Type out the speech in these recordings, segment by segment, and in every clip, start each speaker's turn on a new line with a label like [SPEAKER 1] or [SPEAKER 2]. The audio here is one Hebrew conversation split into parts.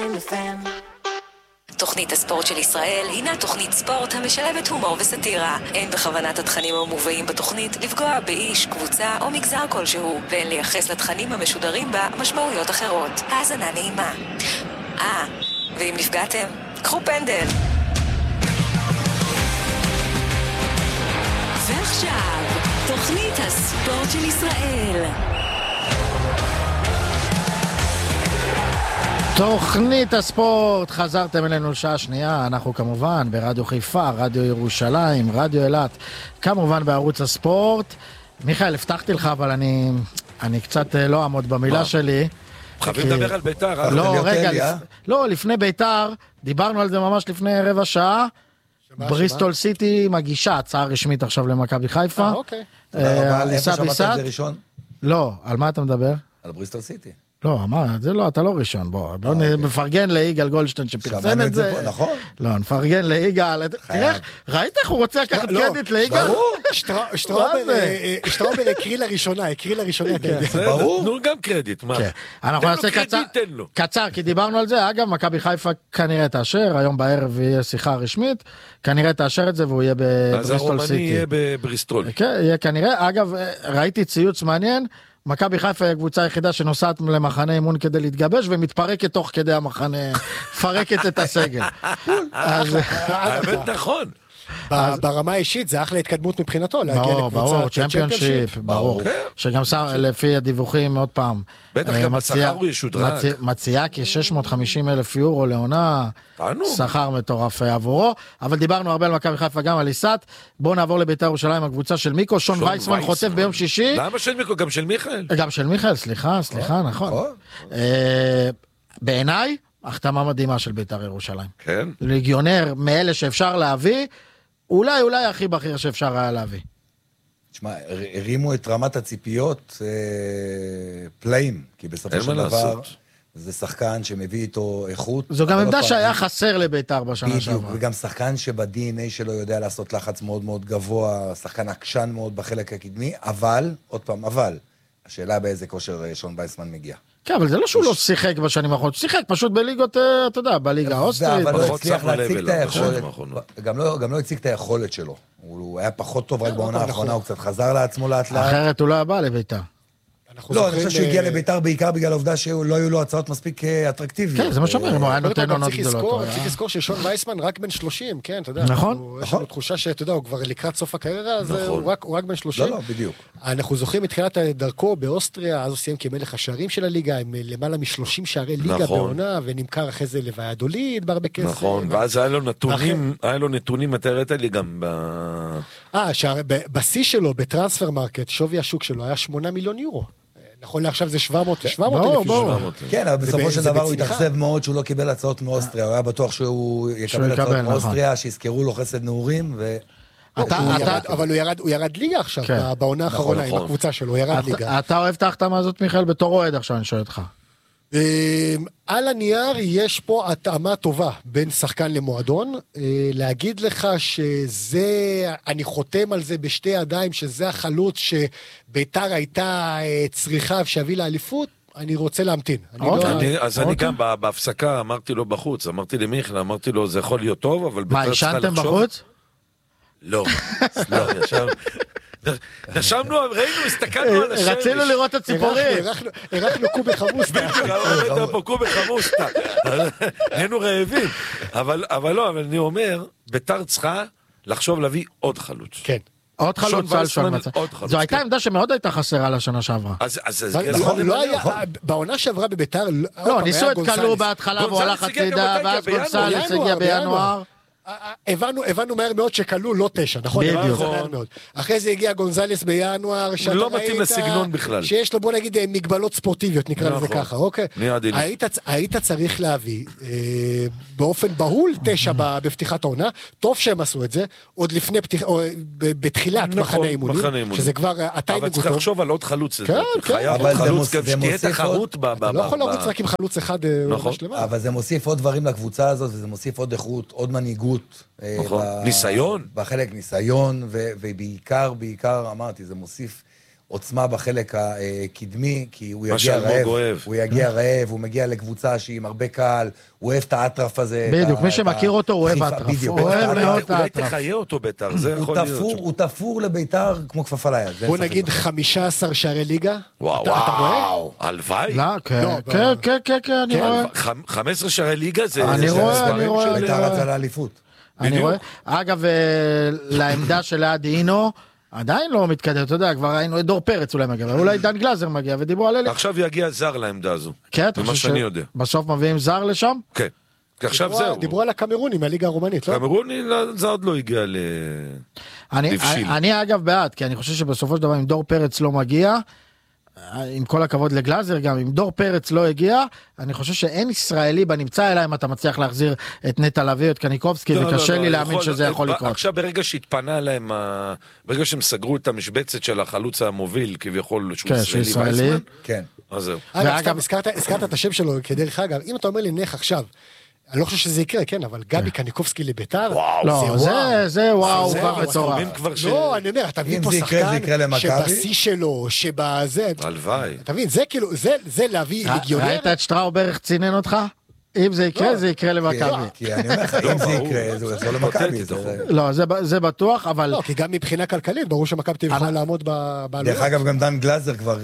[SPEAKER 1] FM.
[SPEAKER 2] תוכנית הספורט של ישראל הינה תוכנית ספורט המשלבת הומור וסטירה. אין בכוונת התכנים המובאים בתוכנית לפגוע באיש, קבוצה או מגזר כלשהו, ואין לייחס לתכנים המשודרים בה משמעויות אחרות. האזנה נעימה. ואם נפגעתם, קחו פנדל. ועכשיו, תוכנית הספורט של ישראל.
[SPEAKER 3] תוכנית הספורט, חזרתם אלינו שעה שנייה, אנחנו כמובן ברדיו חיפה, רדיו ירושלים, רדיו אילת, כמובן בערוץ הספורט. מיכאל, הבטחתי לך, אבל אני קצת לא אעמוד במילה שלי.
[SPEAKER 4] חייבים לדבר על ביתר.
[SPEAKER 3] לא, רגע, לא, לפני ביתר, דיברנו על זה ממש לפני רבע שעה. בריסטול סיטי מגישה הצעה רשמית עכשיו למכבי חיפה.
[SPEAKER 5] אוקיי.
[SPEAKER 3] איפה שמעת את
[SPEAKER 6] זה ראשון?
[SPEAKER 3] לא, על מה אתה מדבר?
[SPEAKER 6] על בריסטול סיטי.
[SPEAKER 3] לא, אמר, זה לא, אתה לא ראשון, בוא נפרגן ליגאל גולדשטיין שפרסם את זה.
[SPEAKER 6] נכון.
[SPEAKER 3] לא, נפרגן ליגאל, תראה, ראית איך הוא רוצה לקחת קרדיט ליגאל?
[SPEAKER 5] ברור, שטראובר הקריא לראשונה קרדיט.
[SPEAKER 4] ברור. נו גם קרדיט, מה?
[SPEAKER 3] אנחנו נעשה קצר, כי דיברנו על זה, אגב, מכבי חיפה כנראה תאשר, היום בערב יהיה שיחה רשמית, כנראה תאשר את זה והוא יהיה בבריסטול סיטי.
[SPEAKER 4] אז הרומני יהיה בבריסטול.
[SPEAKER 3] כן, יהיה כנראה, אגב, ראיתי ציוץ מעניין, מכבי חיפה היא הקבוצה היחידה שנוסעת למחנה אימון כדי להתגבש, ומתפרקת תוך כדי המחנה, פרקת את הסגל.
[SPEAKER 4] האמת נכון.
[SPEAKER 5] ברמה האישית זה אחלה התקדמות מבחינתו, להגיע לקבוצה
[SPEAKER 3] צ'מפיונשיפ, ברור. שגם לפי הדיווחים, עוד פעם,
[SPEAKER 4] בטח גם השכר הוא ישודרג.
[SPEAKER 3] מציעה כ-650,000 יורו לעונה, שכר מטורף עבורו, אבל דיברנו הרבה על מכבי חיפה, גם על איסת. בואו נעבור לביתר ירושלים, הקבוצה של מיקו, שון וייסמן חוטף ביום שישי.
[SPEAKER 4] למה של מיקו? גם של מיכאל.
[SPEAKER 3] גם של מיכאל, סליחה, נכון. בעיניי, החתמה מדהימה של ביתר ירושלים.
[SPEAKER 4] כן.
[SPEAKER 3] ליגיונר מאלה שאפשר להביא, אולי הכי בכיר שאפשר היה להביא.
[SPEAKER 6] תשמע, הרימו את רמת הציפיות פלאים, כי בסופו של דבר זה שחקן שמביא איתו איכות.
[SPEAKER 3] זו גם עמדה שהיה חסר לביתר בשנה שעברה.
[SPEAKER 6] בדיוק, וגם שחקן שב-DNA שלו יודע לעשות לחץ מאוד מאוד גבוה, שחקן עקשן מאוד בחלק הקדמי, אבל, עוד פעם, השאלה באיזה כושר שון וייסמן מגיע.
[SPEAKER 3] כן, אבל זה לא שהוא לא שיחק בשנים האחרונות, שיחק פשוט בליגות, אתה יודע, בליגה האוסטרית.
[SPEAKER 6] אבל לא הצליח להציג את היכולת, גם לא הציג את היכולת שלו. הוא היה פחות טוב רק בעונה האחרונה, הוא קצת חזר לעצמו לאט לאט.
[SPEAKER 3] אחרת הוא לא היה בא לביתר.
[SPEAKER 6] לא, אני חושב שהוא הגיע לביתר בעיקר בגלל העובדה שלא היו לו הצעות מספיק אטרקטיביות.
[SPEAKER 3] כן, זה מה שאומר, הוא היה נותן עונות גדולות.
[SPEAKER 5] צריך לזכור ששון וייסמן רק בן 30, כן, אתה יודע.
[SPEAKER 3] נכון.
[SPEAKER 5] יש לנו תחושה שאתה יודע, הוא כבר לקראת סוף הקריירה, אז הוא רק בן 30.
[SPEAKER 6] לא, בדיוק.
[SPEAKER 5] אנחנו זוכרים מתחילת דרכו באוסטריה, אז הוא סיים כמלך השערים של הליגה, עם למעלה מ-30 שערי ליגה בעונה, ונמכר אחרי זה לויאדוליד, בהרבה כסף.
[SPEAKER 4] נכון, ואז היה לו נתונים, אתה ראית לי גם
[SPEAKER 5] בשיא שלו, בטרנספר מרקט, שווי השוק שלו היה 8 מיליון יורו. נכון לעכשיו זה 700 אלף.
[SPEAKER 6] כן, אבל בסופו של דבר הוא התאכזב מאוד שהוא לא קיבל הצעות מאוסטריה, הוא היה בטוח שהוא יקבל הצעות מאוסטריה, שיזכרו לו חסד נעורים,
[SPEAKER 5] אבל הוא ירד ליגה עכשיו, בעונה האחרונה עם הקבוצה שלו, הוא ירד ליגה.
[SPEAKER 3] אתה אוהב את ההחתמה הזאת, מיכאל, בתור אוהד עכשיו, אני שואל אותך.
[SPEAKER 5] על הנייר יש פה התאמה טובה בין שחקן למועדון, להגיד לך שזה, אני חותם על זה בשתי ידיים, שזה החלוץ שביתר הייתה צריכה שיביא לאליפות, אני רוצה להמתין.
[SPEAKER 4] אז אני גם בהפסקה אמרתי לו בחוץ, אמרתי למיכאל, אמרתי לו זה יכול להיות טוב, אבל
[SPEAKER 3] מה, ישנתם בחוץ?
[SPEAKER 4] לא, ישב... נשמנו, ראינו, הסתכלנו על השמש.
[SPEAKER 3] רצינו לראות את הציפורים.
[SPEAKER 5] הרחנו קובי חמוסטה.
[SPEAKER 4] בדיוק, פה קובי חמוסטה. היינו רעבים. אבל לא, אבל אני אומר, ביתר צריכה לחשוב להביא עוד חלוץ.
[SPEAKER 5] כן.
[SPEAKER 3] עוד חלוץ, זו הייתה עמדה שמאוד הייתה חסרה לשנה שעברה.
[SPEAKER 5] בעונה שעברה בביתר...
[SPEAKER 3] לא, ניסו את קלו בהתחלה, והוא הלך הצידה, ואז גונסלס הגיע בינואר.
[SPEAKER 5] הבנו מהר מאוד שקלו לא 9, נכון? אחרי זה הגיע גונזלס בינואר,
[SPEAKER 4] לא מתאים לסגנון בכלל.
[SPEAKER 5] שיש לו, בוא נגיד, מגבלות ספורטיביות, נקרא לזה ככה, אוקיי? היית צריך להביא באופן בהול 9 בפתיחת העונה, טוב שהם עשו את זה, עוד לפני בתחילת מחנה אימונים, שזה כבר
[SPEAKER 4] אבל צריך לחשוב על עוד חלוץ.
[SPEAKER 5] כן,
[SPEAKER 4] חלוץ, שתהיה תחרות
[SPEAKER 5] אתה לא יכול לרוץ רק עם חלוץ אחד.
[SPEAKER 6] אבל זה מוסיף עוד דברים לקבוצה הזאת, וזה מוסיף עוד איכות, עוד מנהיגות,
[SPEAKER 4] ניסיון
[SPEAKER 6] בחלק ניסיון, ובעיקר אמרתי, זה מוסיף עוצמה בחלק הקדמי, כי הוא
[SPEAKER 4] מה
[SPEAKER 6] יגיע
[SPEAKER 4] שאלמוג
[SPEAKER 6] רעב.
[SPEAKER 4] אוהב.
[SPEAKER 6] הוא יגיע רעב, הוא מגיע לקבוצה שהיא עם הרבה קהל, הוא אוהב את האטרף הזה.
[SPEAKER 3] בדיוק, מי שמכיר אותו, הוא אוהב האטרף.
[SPEAKER 6] בדיוק.
[SPEAKER 3] הוא אוהב מאוד את
[SPEAKER 4] אולי
[SPEAKER 3] האטרף.
[SPEAKER 4] תחיה אותו ביתר, זה יכול להיות.
[SPEAKER 6] הוא תפור לביתר כמו כפפה ליד.
[SPEAKER 5] בוא נגיד 15 שערי ליגה.
[SPEAKER 4] וואו,
[SPEAKER 5] אתה רואה?
[SPEAKER 4] וואו, הלוואי.
[SPEAKER 3] לא, כן, אני רואה.
[SPEAKER 4] 15 שערי ליגה זה...
[SPEAKER 3] אני
[SPEAKER 4] זה
[SPEAKER 3] רואה,
[SPEAKER 4] מספרים
[SPEAKER 3] אני רואה.
[SPEAKER 4] של-
[SPEAKER 6] ביתר רצה לאליפות.
[SPEAKER 3] אני
[SPEAKER 4] בדיוק.
[SPEAKER 3] רואה. אגב, לעמדה של ליד אינו, עדיין לא מתקדם, אתה יודע, כבר ראינו את דור פרץ אולי מגיע, אולי דן גלזר מגיע, ודיברו על אלה.
[SPEAKER 4] עכשיו יגיע זר לעמדה הזו.
[SPEAKER 3] כן, אתה
[SPEAKER 4] ממה
[SPEAKER 3] חושב
[SPEAKER 4] שאני יודע.
[SPEAKER 3] בסוף מביאים זר לשם?
[SPEAKER 4] כן. כי עכשיו זהו.
[SPEAKER 5] דיברו על הקמרוני מהליגה הרומנית, לא?
[SPEAKER 4] קמרוני זה עוד לא הגיע לבשיל.
[SPEAKER 3] אני אגב בעד, כי אני חושב שבסופו של דבר אם דור פרץ לא מגיע, עם כל הכבוד לגלזר גם, אם דור פרץ לא הגיע, אני חושב שאין ישראלי בנמצא, אלא אם אתה מצליח להחזיר את נטע לביא, את קניקובסקי,
[SPEAKER 4] לא,
[SPEAKER 3] וקשה
[SPEAKER 4] לא,
[SPEAKER 3] לי
[SPEAKER 4] לא,
[SPEAKER 3] להאמין שזה יכול לקרות.
[SPEAKER 4] עכשיו ברגע שהתפנה להם, ברגע שהם סגרו את המשבצת של החלוץ המוביל, כביכול שהוא
[SPEAKER 3] כן, שהוא
[SPEAKER 4] ישראלי
[SPEAKER 3] ישראלי.
[SPEAKER 4] וייסמן,
[SPEAKER 6] כן.
[SPEAKER 4] אז זהו.
[SPEAKER 5] אגב, סתם הזכרת את השם שלו, כדרך אגב, אם אתה אומר לי נך עכשיו, אני לא חושב שזה יקרה, כן, אבל גבי קניקובסקי לביתר,
[SPEAKER 3] לא, זה וואו,
[SPEAKER 4] זה
[SPEAKER 3] כבר מטורף.
[SPEAKER 4] חושבים כבר ש...
[SPEAKER 5] לא, אני אומר, אתה מבין
[SPEAKER 6] אם
[SPEAKER 5] פה
[SPEAKER 6] זה יקרה, זה
[SPEAKER 5] שחקן
[SPEAKER 6] יקרה למכבי?
[SPEAKER 5] שבשיא שלו, שבזה,
[SPEAKER 4] הלוואי.
[SPEAKER 5] אתה מבין, זה כאילו, זה להביא ליגיונר,
[SPEAKER 3] ראית את שטראובר צינן אותך? אם זה יקרה,
[SPEAKER 5] לא.
[SPEAKER 3] זה יקרה למכבי.
[SPEAKER 6] כי אני אומר לך, אם זה יקרה, זה יחזור למכבי.
[SPEAKER 3] לא, זה בטוח, אבל...
[SPEAKER 5] לא, כי גם מבחינה כלכלית, ברור שמכבי תוכל לעמוד בעלויות.
[SPEAKER 6] דרך אגב, גם דן גלזר כבר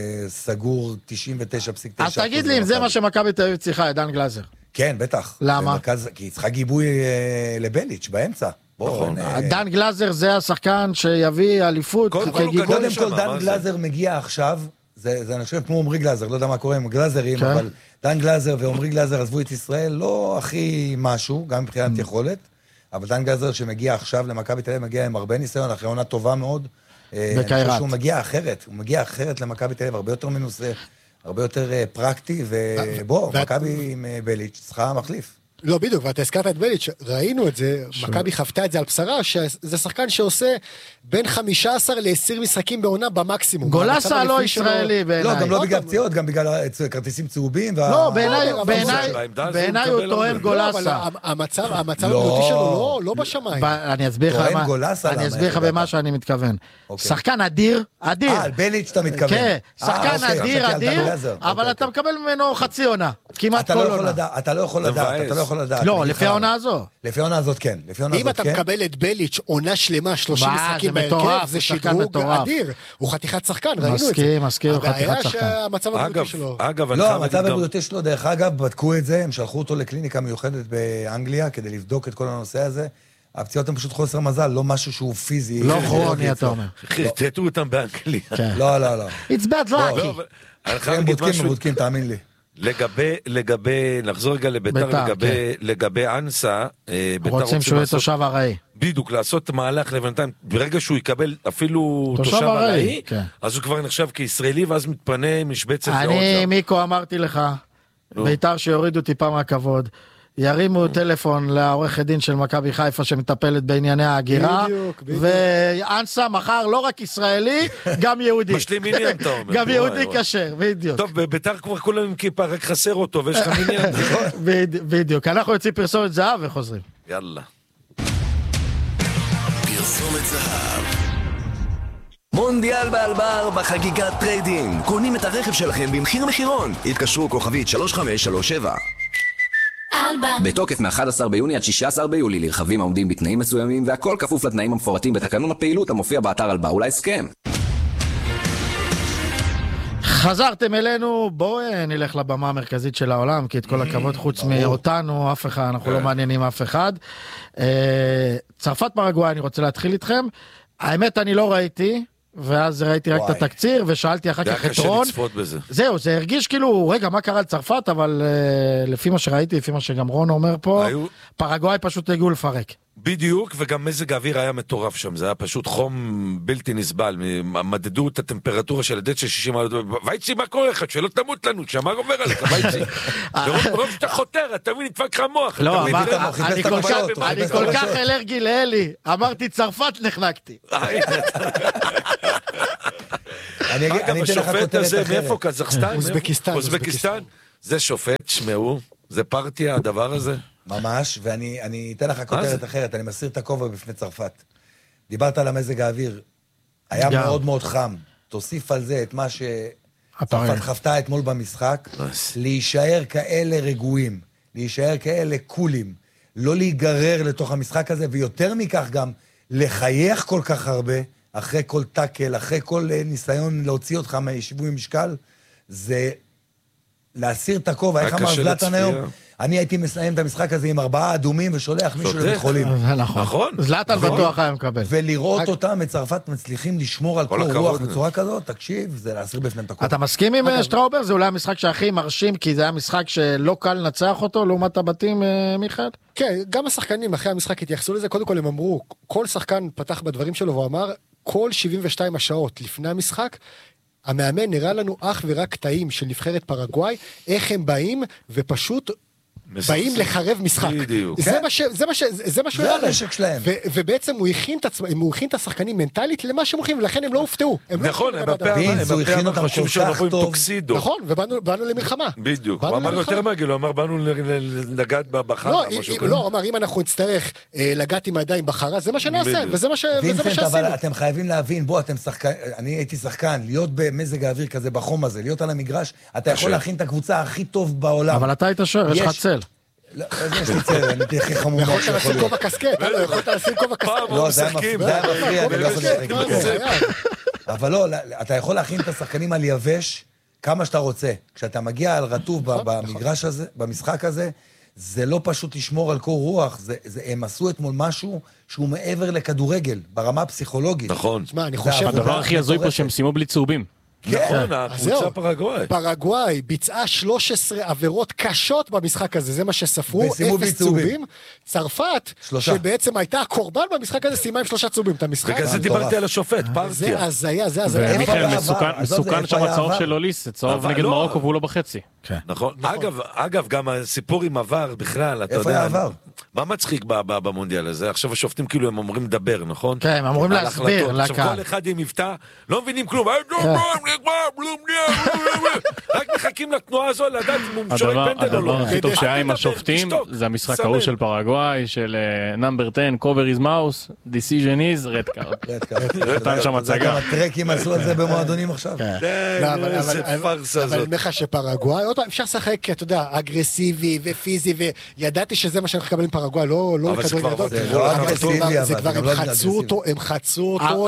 [SPEAKER 6] סגור 99.9%.
[SPEAKER 3] אז תגיד לי אם זה מה שמכבי תל אביב צריכה, את דן גלזר.
[SPEAKER 6] כן, בטח.
[SPEAKER 3] למה?
[SPEAKER 6] כי היא צריכה גיבוי לבליץ' באמצע.
[SPEAKER 4] נכון.
[SPEAKER 3] דן גלזר זה השחקן שיביא אליפות
[SPEAKER 4] קודם כל הוא
[SPEAKER 3] כגיבוי.
[SPEAKER 6] קודם כל,
[SPEAKER 4] מה
[SPEAKER 6] דן
[SPEAKER 4] זה?
[SPEAKER 6] גלזר מגיע עכשיו, זה אני חושב כמו עומרי גלזר, לא יודע מה קורה עם גלזרים,
[SPEAKER 3] כן.
[SPEAKER 6] אבל דן גלזר ועומרי גלזר עזבו את ישראל, לא הכי משהו, גם מבחינת יכולת, אבל דן גלזר שמגיע עכשיו למכבי תל אביב, מגיע עם הרבה ניסיון, אחרי עונה טובה מאוד. אני חושב שהוא מגיע אחרת, הוא מגיע אחרת למכבי תל אביב, הרבה יותר מנוסה, הרבה יותר פרקטי, ובוא, מכבי עם בליץ' צריכה מחליף.
[SPEAKER 5] לא, בדיוק, ואתה הזכרת את בליץ', ראינו את זה, מכבי חוותה את זה על בשרה, שזה שחקן שעושה בין 15 ל-20 משחקים בעונה במקסימום.
[SPEAKER 3] גולסה לא ישראלי בעיניי.
[SPEAKER 6] לא, גם לא בגלל פציעות, גם בגלל כרטיסים צהובים.
[SPEAKER 3] לא,
[SPEAKER 4] בעמדה הזו
[SPEAKER 3] בעיניי
[SPEAKER 4] הוא
[SPEAKER 3] הוא
[SPEAKER 4] מקבל
[SPEAKER 3] תואם
[SPEAKER 4] הרבה.
[SPEAKER 5] לא, אבל
[SPEAKER 3] גולסה.
[SPEAKER 5] המצב
[SPEAKER 6] לא.
[SPEAKER 5] הבריאותי שלו לא בשמיים.
[SPEAKER 3] אני אסביר לך
[SPEAKER 6] טוען גולסה,
[SPEAKER 3] אני
[SPEAKER 6] למה,
[SPEAKER 3] אסביר לך
[SPEAKER 6] איך
[SPEAKER 3] במה
[SPEAKER 6] ידעת?
[SPEAKER 3] שאני מתכוון.
[SPEAKER 6] אוקיי.
[SPEAKER 3] שחקן אדיר,
[SPEAKER 6] על בליץ' אתה מתכוון.
[SPEAKER 3] כן, שחקן
[SPEAKER 6] אוקיי,
[SPEAKER 3] אדיר,
[SPEAKER 6] חשבתי על דן
[SPEAKER 3] אדיר,
[SPEAKER 6] גלזר.
[SPEAKER 3] אבל
[SPEAKER 6] אוקיי,
[SPEAKER 3] אתה
[SPEAKER 6] אוקיי.
[SPEAKER 3] מקבל ממנו חצי עונה. כמעט
[SPEAKER 6] אתה
[SPEAKER 3] כל
[SPEAKER 6] לא יכול
[SPEAKER 3] עונה.
[SPEAKER 6] לדעת, אתה לא יכול לדעת.
[SPEAKER 3] לא,
[SPEAKER 6] אני
[SPEAKER 3] לפי
[SPEAKER 6] אגיד לך
[SPEAKER 3] העונה
[SPEAKER 6] למה.
[SPEAKER 3] הזו.
[SPEAKER 6] לפי העונה הזאת כן. לפי העונה
[SPEAKER 5] אם
[SPEAKER 6] הזאת
[SPEAKER 5] אתה
[SPEAKER 6] כן.
[SPEAKER 5] מקבל את בליץ' עונה שלמה, 30
[SPEAKER 3] מה,
[SPEAKER 5] משחקים
[SPEAKER 3] זה מטורף,
[SPEAKER 5] בהרכב, זה
[SPEAKER 3] הוא שחקן
[SPEAKER 5] שדרוג
[SPEAKER 3] מטורף.
[SPEAKER 5] אדיר. הוא חתיכת שחקן, ראינו את זה.
[SPEAKER 3] מסכים, הוא חתיכת
[SPEAKER 5] הבעיה
[SPEAKER 3] שחקן.
[SPEAKER 5] שהמצב הבריאותי שלו.
[SPEAKER 4] אגב, אני
[SPEAKER 6] לא,
[SPEAKER 4] חייב
[SPEAKER 6] המצב
[SPEAKER 4] להגיד גם...
[SPEAKER 6] הבריאותי שלו, דרך אגב, בדקו את זה, הם שלחו אותו לקליניקה מיוחדת באנגליה, כדי לבדוק את כל הנושא הזה. הפציעות הן פשוט חוסר מזל, לא משהו שהוא פיזי.
[SPEAKER 3] לא כרוני, אתה אומר.
[SPEAKER 4] חרטטו אותם באנגליה.
[SPEAKER 3] כן.
[SPEAKER 6] לא.
[SPEAKER 3] It's bad
[SPEAKER 4] לא,
[SPEAKER 3] lucky.
[SPEAKER 4] אבל אני חייב
[SPEAKER 6] הם
[SPEAKER 4] להגיד משהו.
[SPEAKER 6] בודקים, תאמין לי.
[SPEAKER 4] נחזור רגע לביתר,
[SPEAKER 3] ביתר,
[SPEAKER 4] לגבי אנסה, ביתר
[SPEAKER 3] רוצים שהוא יהיה
[SPEAKER 4] לעשות-
[SPEAKER 3] תושב ארעי.
[SPEAKER 4] בדיוק, לעשות מהלך לבינתיים, ברגע שהוא יקבל אפילו
[SPEAKER 3] תושב
[SPEAKER 4] תושב
[SPEAKER 3] ארעי,
[SPEAKER 4] ארעי,
[SPEAKER 3] כן.
[SPEAKER 4] אז הוא כבר נחשב כישראלי, ואז מתפנה משבצת לעוד
[SPEAKER 3] אני,
[SPEAKER 4] זר.
[SPEAKER 3] מיקו, אמרתי לך,
[SPEAKER 4] נו.
[SPEAKER 3] ביתר שיורידו טיפה מהכבוד, ירימו טלפון לעורכת דין של מכבי חיפה שמטפלת בענייני ההגירה,
[SPEAKER 5] בדיוק.
[SPEAKER 3] ואנסה מחר לא רק ישראלי, גם יהודי.
[SPEAKER 4] משלים עניין, אתה אומר.
[SPEAKER 3] גם
[SPEAKER 4] וואי,
[SPEAKER 3] יהודי
[SPEAKER 4] וואי.
[SPEAKER 3] כשר, בדיוק.
[SPEAKER 4] טוב, בביתר כבר כולם עם כיפה, רק חסר אותו, ויש לך מניין. נכון?
[SPEAKER 3] בדיוק. אנחנו יוצאים פרסומת זהב וחוזרים.
[SPEAKER 4] יאללה.
[SPEAKER 1] פרסומת זהב. מונדיאל באלבר בחגיגת טריידינג. קונים את הרכב שלכם במחיר מחירון. התקשרו כוכבית 3537. בתוקף מ-11 ביוני עד 16 ביולי לרכבים העומדים בתנאים מסוימים, והכל כפוף לתנאים המפורטים בתקנון הפעילות המופיע באתר אלבר ולהסכם.
[SPEAKER 3] חזרתם אלינו, בואו נלך לבמה המרכזית של העולם, כי את כל הכבוד חוץ מאותנו, אף אחד, אנחנו לא מעניינים אף אחד. צרפת פרגוואי, אני רוצה להתחיל איתכם. האמת, אני לא ראיתי, ואז ראיתי רק את
[SPEAKER 6] וואי.
[SPEAKER 3] התקציר, ושאלתי אחר
[SPEAKER 4] זה היה
[SPEAKER 3] כך את
[SPEAKER 4] קשה
[SPEAKER 3] רון.
[SPEAKER 4] לצפות בזה.
[SPEAKER 3] זהו, זה הרגיש כאילו, רגע, מה קרה לצרפת, אבל לפי מה שראיתי, לפי מה שגם רון אומר פה,
[SPEAKER 4] היו-
[SPEAKER 3] פרגוואי פשוט הגיעו לפרק.
[SPEAKER 4] בדיוק, וגם מזג האוויר היה מטורף שם, זה היה פשוט חום בלתי נסבל, מדדו את הטמפרטורה של הדד של 60 מעלות, וייצי מה קורה לך, שלא תמות לנו, שמה עובר עליך, וייצי. ברוב שאתה חותר, אתה מבין, נדפק לך המוח.
[SPEAKER 3] לא,
[SPEAKER 4] אתה מבין?
[SPEAKER 3] אמר-
[SPEAKER 6] חיפש
[SPEAKER 3] אני
[SPEAKER 6] את
[SPEAKER 3] כל
[SPEAKER 6] המחלות,
[SPEAKER 3] כך-
[SPEAKER 6] הוא
[SPEAKER 3] אני
[SPEAKER 6] חיפש את
[SPEAKER 3] כל כך
[SPEAKER 6] המחלות.
[SPEAKER 3] אלרגי לאלי, אמרתי צרפת, נחנקתי.
[SPEAKER 6] אני
[SPEAKER 4] אגב,
[SPEAKER 6] אתן לך
[SPEAKER 4] השופט
[SPEAKER 6] כותרת
[SPEAKER 4] הזה,
[SPEAKER 6] אחרת.
[SPEAKER 4] מאיפה? קזחסטן?
[SPEAKER 5] אוזבקיסטן,
[SPEAKER 4] אוזבקיסטן? זה שופט, שמעו, זה פרטיה, הדבר הזה.
[SPEAKER 6] ממש, ואני אתן לך
[SPEAKER 4] זה?
[SPEAKER 6] כותרת אחרת, אני מסיר את הכובע בפני צרפת. דיברת על המזג האוויר, היה
[SPEAKER 3] גם.
[SPEAKER 6] מאוד מאוד חם. תוסיף על זה את מה שצרפת חפתה אתמול במשחק, להישאר כאלה רגועים, להישאר כאלה קולים, לא להיגרר לתוך המשחק הזה, ויותר מכך גם לחייך כל כך הרבה, אחרי כל טאקל, אחרי כל ניסיון להוציא אותך מהשיווי משקל, זה להסיר את הכובע. איך אמר זלאטן היום? אני הייתי מסיים את המשחק הזה עם 4 אדומים ושולח מישהו לבית חולים.
[SPEAKER 3] נכון. זלאטן בטוח היה מקבל.
[SPEAKER 6] ולראות אותם מצרפת מצליחים לשמור על כל רוח בצורה כזאת, תקשיב, זה להסיר בפניהם את הכובע.
[SPEAKER 3] אתה מסכים עם שטראובר? זה אולי המשחק שהכי מרשים, כי זה היה משחק שלא קל לנצח אותו, לעומת הבתים, מיכאל?
[SPEAKER 5] כן, גם השחקנים אחרי המשחק התייחסו לזה, קודם כל הם אמרו, כל שחקן פתח בדברים שלו והוא אמר, כל 72 השעות לפני המשחק, המאמן נראה לנו אך ורק קטעים של נבחרת פרגוואי, איך הם באים ופשוט באים לחרב משחק. זה מה שהוא הראה להם. ובעצם הוא הכין את השחקנים מנטלית למה שהם הולכים, ולכן הם לא הופתעו.
[SPEAKER 4] נכון, הם הכין אותם חשוב שאנחנו עם טוקסידו.
[SPEAKER 5] נכון, ובאנו למלחמה.
[SPEAKER 4] בדיוק. הוא אמר יותר מהגיל, הוא אמר באנו לגעת בחרה.
[SPEAKER 5] לא, הוא אמר אם אנחנו נצטרך לגעת עם הידיים בחרה, זה מה שנעשה, וזה מה שעשינו.
[SPEAKER 6] אבל אתם חייבים להבין, בוא, אני הייתי שחקן, להיות במזג האוויר כזה, בחום הזה, להיות על המגרש, אתה יכול להכין את הקבוצה הכי טוב בעולם.
[SPEAKER 3] אבל אתה היית שוער, יש לך צל.
[SPEAKER 6] לא, יש לי צל, אני תהיה הכי חמור.
[SPEAKER 5] יכולת לשים כובע קסקט, יכולת לשים כובע קסקט.
[SPEAKER 6] לא, זה היה מפריע, אני לא יכול לשחק. אבל לא, אתה יכול להכין את השחקנים על יבש כמה שאתה רוצה. כשאתה מגיע על רטוב במגרש הזה, במשחק הזה, זה לא פשוט לשמור על קור רוח, הם עשו אתמול משהו שהוא מעבר לכדורגל, ברמה הפסיכולוגית.
[SPEAKER 4] נכון.
[SPEAKER 7] הדבר הכי הזוי פה שהם שימו בלי צהובים.
[SPEAKER 4] נכון, הקבוצה פרגוואי.
[SPEAKER 5] פרגוואי ביצעה 13 עבירות קשות במשחק הזה, זה מה שספרו, 0 צהובים. צרפת, שבעצם הייתה הקורבן במשחק הזה, סיימה עם 3 צהובים את המשחק.
[SPEAKER 4] וכזה דיברתי על השופט, פרקיה.
[SPEAKER 5] זה הזיה.
[SPEAKER 7] ומיכאל מסוכן שם הצהוב של אוליס, זה צהוב נגד מרוקו והוא לא בחצי.
[SPEAKER 4] נכון. אגב, גם הסיפור עם עבר בכלל, אתה יודע.
[SPEAKER 6] איפה היה עבר?
[SPEAKER 4] מה מצחיק במונדיאל הזה? עכשיו השופטים כאילו הם אמורים לדבר, נכון?
[SPEAKER 3] כן, הם אמורים להסביר לקהל.
[SPEAKER 4] עכשיו כל אחד עם מבטא, לא מבינים כלום. רק מחכים לתנועה הזו לדעת אם הוא שואל פנדל או לא.
[SPEAKER 7] הדבר הכי טוב שהיה עם השופטים זה המשחק ההוא של פרגוואי, של נאמבר 10, cover his mouse, decision is red card. נתן שם הצגה.
[SPEAKER 6] גם הטרקים עשו את זה במועדונים עכשיו.
[SPEAKER 4] איזה פרסה הזאת.
[SPEAKER 5] אבל אני לך שפרגוואי, עוד פעם אפשר לשחק, אתה יודע, אגרסיבי ופיזי, וידעתי שזה מה שאני מקבל עם פרגוואי, לא לכדורגל. זה כבר הם חצו אותו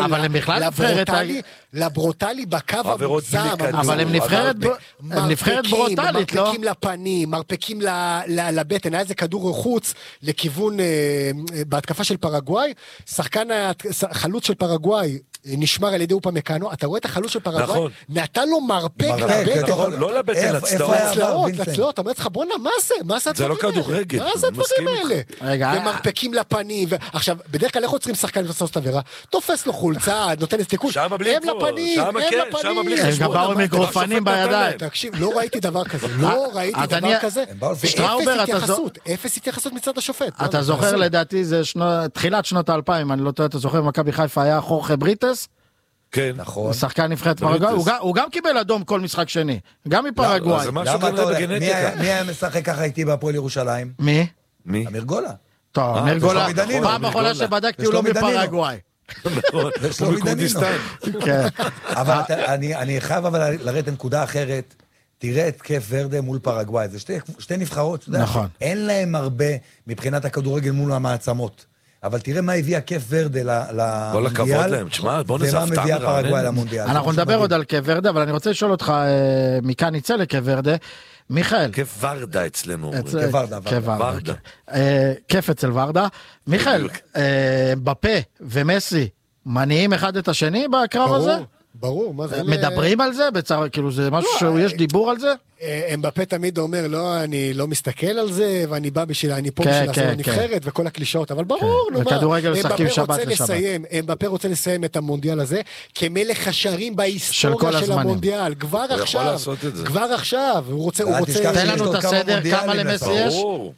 [SPEAKER 5] לברוטלי בקו המוגזם.
[SPEAKER 3] אבל הם נבחרת ברוטלית, לא?
[SPEAKER 5] מרפקים לפנים, מרפקים לבטן, היה איזה כדור חוץ לכיוון בהתקפה של פרגוואי, שחקן החלוץ של פרגוואי נשמר על ידי אופמקאנו, אתה רואה את החלוץ של פרגוואי, נתן לו מרפק לבטן,
[SPEAKER 4] לא לבטן,
[SPEAKER 5] לצלעות, אתה אומר לך בוא'נה, מה זה
[SPEAKER 4] זה לא כדורגל,
[SPEAKER 5] מה זה הדברים האלה? ומרפקים לפנים, עכשיו, בדרך כלל איך עוצרים שחקן לעשות את עבירה? תופס לו חולצה, נותן לסתיקול, הם לפנים,
[SPEAKER 3] הם גם באו עם מיקרופנים בידיים.
[SPEAKER 5] תקשיב, לא ראיתי דבר כזה, אפס התייחסות מצד השופט.
[SPEAKER 3] אתה זוכר לדעתי, זה תחילת שנות ה-2000, אני לא טועה, אתה זוכר, מכבי חיפה היה חורכה בריטס?
[SPEAKER 4] כן.
[SPEAKER 6] נכון.
[SPEAKER 3] שחקן נבחרת פרגוואי, הוא גם קיבל אדום כל משחק שני, גם מפרגוואי.
[SPEAKER 6] מי היה משחק ככה איתי בהפועל ירושלים?
[SPEAKER 3] מי?
[SPEAKER 6] אמיר גולה.
[SPEAKER 3] טוב, אמיר גולה, פעם אחרונה שבדקתי הוא לא מפרגוואי.
[SPEAKER 6] ושלומי דנינו. אבל אני חייב לרדת לנקודה אחרת, תראה את קף ורדה מול פרגוואי, זה שתי נבחרות,
[SPEAKER 3] נכון.
[SPEAKER 6] אין להם הרבה מבחינת הכדורגל מול המעצמות. אבל תראה מה הביא הקף ורדה למונדיאל.
[SPEAKER 4] כל הכבוד להם, תשמע, בוא נזפתם.
[SPEAKER 6] ומה מביא הפרגוואי למונדיאל.
[SPEAKER 3] אנחנו נדבר עוד על קף ורדה, אבל אני רוצה לשאול אותך, מכאן יצא לקף ורדה, מיכאל.
[SPEAKER 4] קף ורדה אצלנו.
[SPEAKER 6] ורדה.
[SPEAKER 3] כיף אצל ורדה. מיכאל, בפה ומסי, מניעים אחד את השני בקרב הזה?
[SPEAKER 5] ברור, מה זה?
[SPEAKER 3] מדברים על זה? כאילו זה משהו יש דיבור על זה?
[SPEAKER 5] אמבפה תמיד אומר, לא, אני לא מסתכל על זה, ואני בא אני פה בשביל לעשות נבחרת, וכל הקלישאות, אבל ברור, נו מה.
[SPEAKER 3] וכדורגל משחקים שבת לשבת.
[SPEAKER 5] אמבפה רוצה לסיים את המונדיאל הזה, כמלך השערים בהיסטוריה של המונדיאל, כבר עכשיו, הוא רוצה...
[SPEAKER 3] תן לנו את הסדר, כמה למסי יש?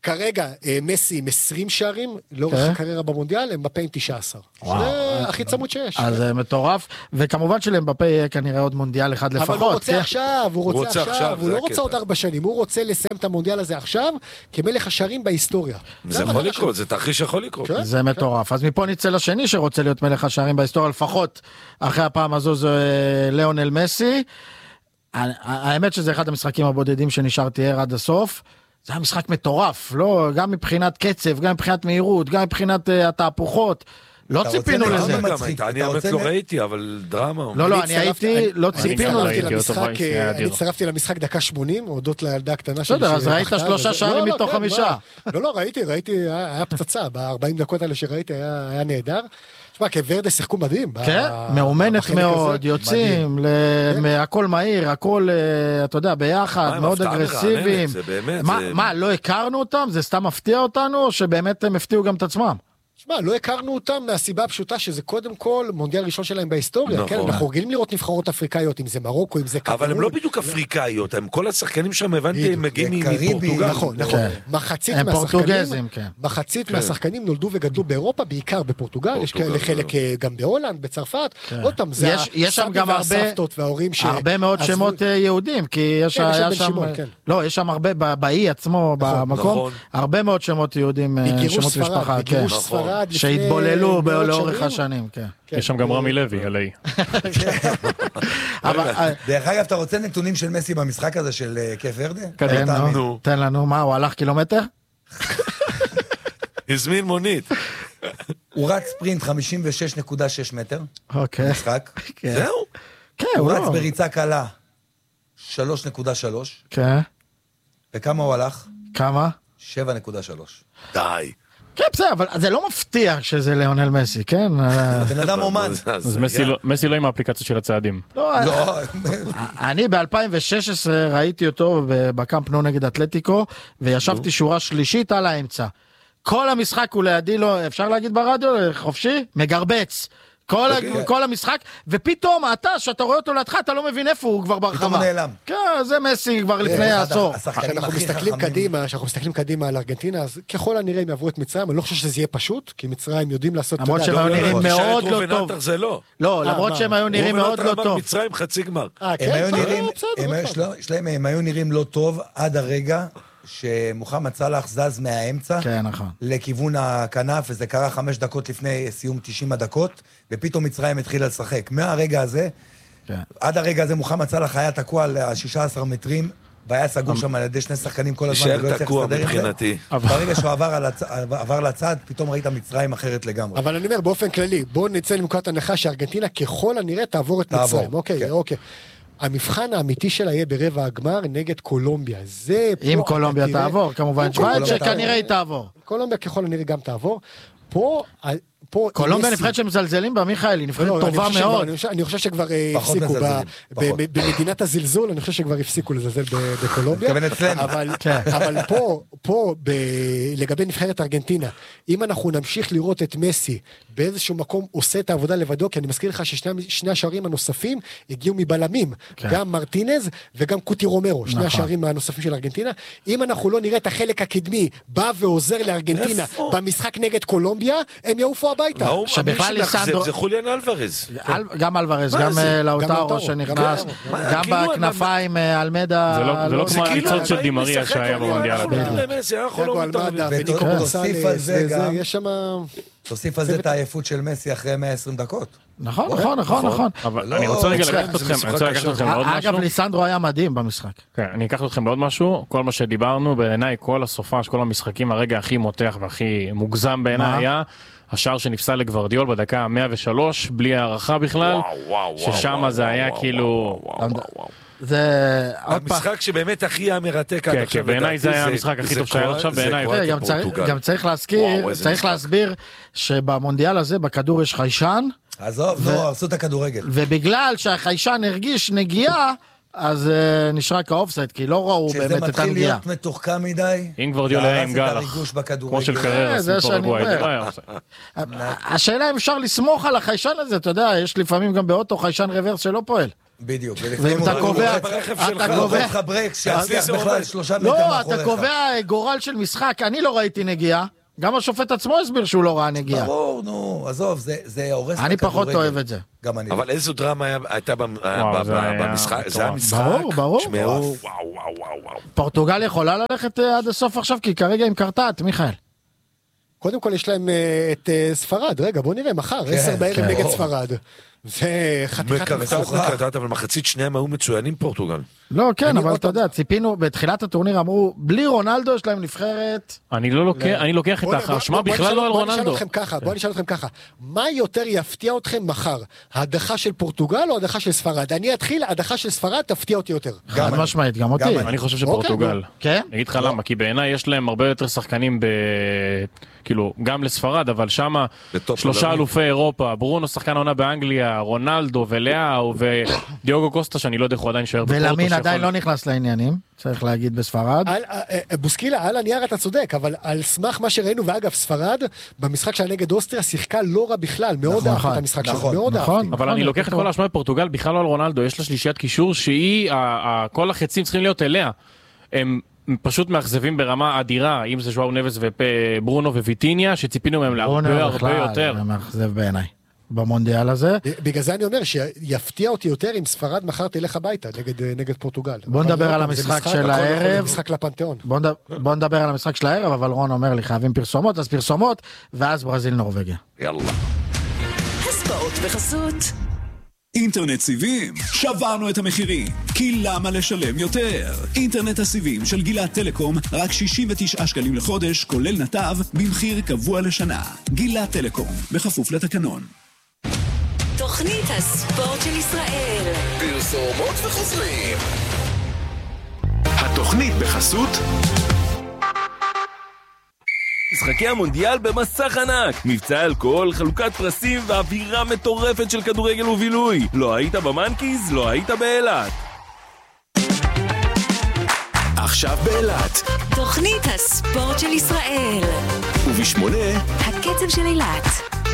[SPEAKER 5] כרגע מסי עם 20 שערים, לאורך הקריירה במונדיאל, אמבפה עם 19. זה הכי צמוד שיש.
[SPEAKER 3] אז זה מטורף, וכמובן שלאמבפה יהיה כנראה עוד מונדיאל אחד לפחות.
[SPEAKER 5] אבל הוא רוצה עכשיו, הוא לא רוצה עוד 4 שנים, הוא רוצה לסיים את המונדיאל הזה עכשיו, כמלך השערים בהיסטוריה.
[SPEAKER 4] זה יכול לקרות, זה תרחיש יכול לקרות.
[SPEAKER 3] זה מטורף. אז מפה נצא לשני שרוצה להיות מלך השערים בהיסטוריה, לפחות אחרי הפעם הזו זה ליאונל מסי. האמת שזה אחד המשחקים הבודדים שנשארתי ער עד הסוף. זה היה משחק מטורף, לא? גם מבחינת קצב, גם מבחינת מהירות, גם מבחינת התהפוכות. לא ציפינו לזה.
[SPEAKER 4] אני האמת לא ראיתי, אבל דרמה.
[SPEAKER 3] לא, אני הייתי, לא ציפינו לזה.
[SPEAKER 5] אני הצטרפתי למשחק דקה 80, הודות לילדה הקטנה שלי.
[SPEAKER 3] אז ראית 3 שערים מתוך 5.
[SPEAKER 5] לא, ראיתי, היה פצצה, ב-40 דקות האלה שראיתי היה נהדר. תשמע, כוורדה שיחקו מדהים.
[SPEAKER 3] כן, מאומנת מאוד, יוצאים, הכל מהיר, הכל, אתה יודע, ביחד, מאוד אגרסיביים. מה, לא הכרנו אותם? זה סתם מפתיע אותנו, או שבאמת הם הפתיעו גם את עצמם?
[SPEAKER 5] תשמע, לא הכרנו אותם מהסיבה הפשוטה שזה קודם כל מונדיאל ראשון שלהם בהיסטוריה, כן? אנחנו רגילים לראות נבחרות אפריקאיות, אם זה מרוקו, אם זה קטרון.
[SPEAKER 4] אבל הם לא בדיוק אפריקאיות, הם כל השחקנים שם הבנתי, הם מגיעים מפורטוגל.
[SPEAKER 5] נכון. מחצית מהשחקנים נולדו וגדלו באירופה, בעיקר בפורטוגל, יש כאלה חלק גם בהולנד, בצרפת, עוד פעם, זה הסבים והסבתות וההורים
[SPEAKER 3] הרבה מאוד שמות יהודים, כי יש שם הרבה, באי עצמו, במקום, הרבה מאוד שמות יהודים, שמות משפחה, שהתבוללו לאורך השנים, כן.
[SPEAKER 7] יש שם גם רמי לוי, עלי.
[SPEAKER 6] דרך אגב, אתה רוצה נתונים של מסי במשחק הזה של קייפ ורדה?
[SPEAKER 3] תן לנו, מה, הוא הלך קילומטר?
[SPEAKER 4] הזמין מונית.
[SPEAKER 6] הוא רץ ספרינט 56.6 מטר.
[SPEAKER 3] אוקיי.
[SPEAKER 6] משחק.
[SPEAKER 4] זהו?
[SPEAKER 3] כן,
[SPEAKER 6] הוא רץ בריצה קלה 3.3.
[SPEAKER 3] כן.
[SPEAKER 6] וכמה הוא הלך?
[SPEAKER 3] כמה?
[SPEAKER 6] 7.3.
[SPEAKER 4] די.
[SPEAKER 3] כן, בסדר, אבל זה לא מפתיע שזה ליאונל מסי, כן?
[SPEAKER 6] בן אדם אומן.
[SPEAKER 7] אז מסי לא עם האפליקציה של הצעדים.
[SPEAKER 3] לא, אני ב-2016 ראיתי אותו בקאמפ נו נגד אתלטיקו, וישבתי שורה שלישית על האמצע. כל המשחק הוא לידי לו, אפשר להגיד ברדיו, חופשי? מגרבץ. כל המשחק, ופתאום שאתה רואה אותו לידך, אתה לא מבין איפה הוא כבר ברחבה.
[SPEAKER 6] פתאום הוא נעלם.
[SPEAKER 3] כן, זה מסי כבר לפני העשור.
[SPEAKER 5] כשאנחנו מסתכלים קדימה על ארגנטינה, אז ככל הנראה הם יעברו את מצרים, אני לא חושב שזה יהיה פשוט, כי מצרים יודעים לעשות...
[SPEAKER 3] למרות שהם היו נראים מאוד לא טוב. לא, למרות שהם היו נראים מאוד לא טוב.
[SPEAKER 4] מצרים חצי גמר.
[SPEAKER 6] הם היו נראים לא טוב עד הרגע שמוחמד סלאח זז מהאמצע לכיוון הכנף, וזה קרה 5 דקות לפני סיום 90 הדקות, ופתאום מצרים התחילה לשחק. מהרגע הזה, עד הרגע הזה מוחמד סלאח היה תקוע על 16 מטרים, והיה סגור שם על ידי 2 שחקנים כל הזמן,
[SPEAKER 4] ולא יצטרך לסדר עם זה.
[SPEAKER 6] ברגע שהוא עבר לצד, פתאום ראית מצרים אחרת לגמרי.
[SPEAKER 5] אבל אני אומר, באופן כללי, בואו נצא לנקודת הנחה שארגנטינה ככל הנראה תעבור את מצרים. אוקיי. המבחן האמיתי שלה יהיה ברבע הגמר נגד קולומביה.
[SPEAKER 3] אם קולומביה תעבור, כמובן שווייץ שכנראה היא תעבור.
[SPEAKER 5] קולומביה ככל הנראה גם תעבור. פה
[SPEAKER 3] קולומביה נבחרת שמזלזלים בה, מיכאל, היא נבחרת טובה מאוד.
[SPEAKER 5] אני חושב שכבר הפסיקו, במדינת הזלזול, אני חושב שכבר הפסיקו לזלזל בקולומביה. אבל פה, לגבי נבחרת ארגנטינה, אם אנחנו נמשיך לראות את מסי באיזשהו מקום עושה את העבודה לבדו, כי אני מזכיר לך ששני השערים הנוספים הגיעו מבלמים, גם מרטינז וגם קוטי רומרו, שני השערים הנוספים של ארגנטינה. אם אנחנו לא נראה את החלק הקדמי בא ועוזר לארגנטינה במשחק נגד קולומביה, הם יעופו הביתה.
[SPEAKER 3] שבכלל
[SPEAKER 4] זה חוליאן אלוורז.
[SPEAKER 3] גם אלוורז, גם לאוטרו שנכנס, גם בכנפיים אלמדה.
[SPEAKER 7] זה לא כמו הריצות של דימריה שהיה במונדיאל.
[SPEAKER 6] תוסיף על זה את העייפות של מסי אחרי 120 דקות.
[SPEAKER 3] נכון.
[SPEAKER 7] אבל אני רוצה רגע לקחת אתכם לעוד משהו.
[SPEAKER 3] אגב, ליסנדרו היה מדהים במשחק.
[SPEAKER 7] כן, אני אקח אתכם לעוד משהו. כל מה שדיברנו, בעיניי כל הסופש, כל המשחקים, הרגע הכי מותח והכי מוגזם בעיניי היה השער שנפסל לגוורדיול בדקה 103, בלי הערכה בכלל, ששם זה היה כאילו...
[SPEAKER 3] זה
[SPEAKER 4] המשחק שבאמת הכי המרתק עד עכשיו.
[SPEAKER 7] בעיניי זה היה המשחק הכי טוב שהיה עכשיו בעיניי.
[SPEAKER 3] גם צריך להסביר שבמונדיאל הזה בכדור יש חיישן.
[SPEAKER 6] עזוב, הרסו את הכדורגל.
[SPEAKER 3] ובגלל שהחיישן הרגיש נגיעה, אז נשרק האופסייד, כי לא ראו באמת את הנגיעה.
[SPEAKER 6] שזה מתחיל להיות מתוחכם מדי,
[SPEAKER 7] אם גוורדיול היה עם גלח, כמו של קריירה,
[SPEAKER 3] השאלה אם אפשר לסמוך על החיישן הזה, אתה יודע, יש לפעמים גם באוטו חיישן רוורס שלא פועל.
[SPEAKER 6] בדיוק.
[SPEAKER 3] ואם אתה קובע...
[SPEAKER 6] אתה קובע לך ברקס, שיצליח בכלל 3 מטר מאחוריך.
[SPEAKER 3] לא, אתה קובע גורל של משחק, אני לא ראיתי נגיעה. גם השופט עצמו הסביר שהוא לא ראה נגיעה.
[SPEAKER 6] ברור, נו, עזוב, זה הורס את הכדורגל.
[SPEAKER 3] אני פחות אוהב את זה.
[SPEAKER 6] גם אני.
[SPEAKER 4] אבל איזו דרמה הייתה במשחק? זה היה משחק.
[SPEAKER 3] ברור.
[SPEAKER 4] וואו.
[SPEAKER 3] פורטוגל יכולה ללכת עד הסוף עכשיו, כי כרגע עם קרטט, מיכאל.
[SPEAKER 5] קודם כל יש להם את ספרד, רגע בוא נראה, מחר, 10 בערב נגד ספרד. זה חתיכת
[SPEAKER 4] מקרטט, אבל מחצית שנייה הם היו מצוינים פורטוגל.
[SPEAKER 3] לא, כן, אבל אתה יודע, ציפינו, בתחילת הטורניר אמרו, בלי רונלדו יש להם נבחרת.
[SPEAKER 7] אני לוקח את האשמה בכלל לא על רונלדו.
[SPEAKER 5] בוא נשאל אתכם ככה, מה יותר יפתיע אתכם מחר? ההדחה של פורטוגל או ההדחה של ספרד? אני אתחיל, ההדחה של ספרד תפתיע אותי יותר.
[SPEAKER 3] חד משמעית, גם אותי.
[SPEAKER 7] אני חושב שפורטוגל.
[SPEAKER 3] כן?
[SPEAKER 7] אני אגיד לך למה, כי בעיניי יש להם הרבה יותר שחקנים כאילו, גם לספרד, אבל שמה 3 אלופי אירופה, ברונו שחקן העונה באנגליה, רונלדו ולאו ודיוגו קוסטה, שאני לא יודע איך הוא עדיין שער בפורטו.
[SPEAKER 3] ולמין עדיין לא נכנס לעניינים, צריך להגיד בספרד.
[SPEAKER 5] בוסקילה, על הנייר אתה צודק, אבל על סמך מה שראינו, ואגב, ספרד, במשחק שלה נגד אוסטריה, שיחקה לא רע בכלל, מאוד אהבתי את המשחק שלו, מאוד אהבתי.
[SPEAKER 7] אבל אני לוקח את כל האשמה בפורטוגל, בכלל לא על רונלדו, יש לה שלישיית קישור שהיא, כל החצים צריכים להיות אליה. הם פשוט מאכזבים ברמה אדירה, אם זה ז'ואאו נבס וברונו וויטיניה, שציפינו מהם להרבה יותר.
[SPEAKER 3] זה מאכזב בעיניי, במונדיאל הזה.
[SPEAKER 5] בגלל זה אני אומר שיפתיע אותי יותר אם ספרד מחר תלך הביתה נגד פורטוגל.
[SPEAKER 3] בוא נדבר על המשחק של הערב.
[SPEAKER 5] משחק לפנתיאון.
[SPEAKER 3] בוא נדבר על המשחק של הערב, אבל רון אומר לי חייבים פרסומות, אז פרסומות, ואז ברזיל נורווגיה.
[SPEAKER 4] יאללה.
[SPEAKER 2] הספורט בחסות
[SPEAKER 8] אינטרנט סיבים, שברנו את המחירים, כי למה לשלם יותר? אינטרנט הסיבים של גילת טלקום, רק 69 שקלים לחודש, כולל נתב, במחיר קבוע לשנה. גילת טלקום, בכפוף לתקנון.
[SPEAKER 2] תוכנית הספורט של ישראל.
[SPEAKER 1] פרסומות וחוזרים. התוכנית בחסות משחקי המונדיאל במסך ענק, מבצע אלכוהול, חלוקת פרסים ואווירה מטורפת של כדורגל ובילוי. לא היית במנקיז, לא היית באילת. עכשיו באילת
[SPEAKER 2] תוכנית הספורט של ישראל.
[SPEAKER 1] וב8
[SPEAKER 2] הקצב של אילת.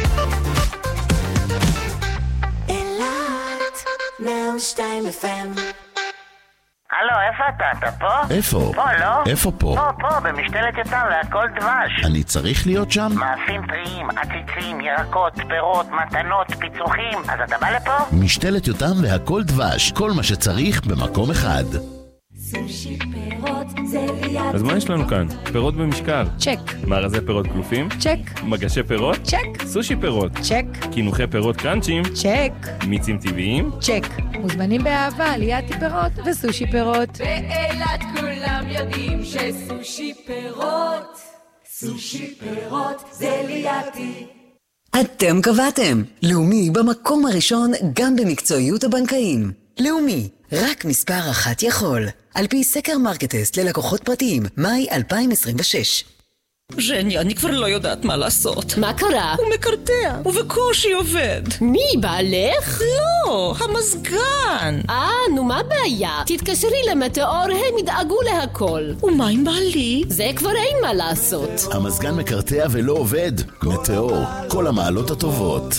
[SPEAKER 2] אילת 102 FM.
[SPEAKER 9] הלו, איפה אתה פה?
[SPEAKER 1] איפה?
[SPEAKER 9] פה, לא?
[SPEAKER 1] איפה פה?
[SPEAKER 9] פה, במשתלת יותם, להכל דבש.
[SPEAKER 1] אני צריך להיות שם?
[SPEAKER 9] מאפים טריים, עציצים, ירקות, פירות, מתנות, פיצוחים. אז אתה בא לפה?
[SPEAKER 1] משתלת יותם והכל דבש, כל מה שצריך במקום אחד.
[SPEAKER 10] סושי פירות זה ליד.
[SPEAKER 11] אז מה יש לנו כאן? פירות במשקל.
[SPEAKER 10] צ'ק.
[SPEAKER 11] מארזי פירות כלופים?
[SPEAKER 10] צ'ק.
[SPEAKER 11] מגשי פירות?
[SPEAKER 10] צ'ק.
[SPEAKER 11] סושי פירות?
[SPEAKER 10] צ'ק.
[SPEAKER 11] קינוחי פירות קרנצ'ים?
[SPEAKER 10] צ'ק.
[SPEAKER 11] מיצים טבעיים?
[SPEAKER 10] צ'ק. מוזמנים באהבה ליד פירות וסושי פירות.
[SPEAKER 12] באילת כולם יודעים שסושי פירות, סושי פירות זה לידי.
[SPEAKER 2] אתם קבעתם. לאומי במקום הראשון גם במקצועיות הבנקאים. לאומי, רק מספר אחת יכול. על פי סקר מרקטסט ללקוחות פרטיים, מאי 2026.
[SPEAKER 13] ז'ני, אני כבר לא יודעת מה לעשות.
[SPEAKER 12] מה קרה?
[SPEAKER 13] הוא מקרטע, ובקושי עובד.
[SPEAKER 12] מי, בעלך?
[SPEAKER 13] לא, המזגן.
[SPEAKER 12] נו מה הבעיה? תתקשרי למטאור, הם ידאגו להכל.
[SPEAKER 13] ומה עם בעלי?
[SPEAKER 12] זה כבר אין מה לעשות.
[SPEAKER 1] המזגן מקרטע ולא עובד? מטאור, כל המעלות הטובות.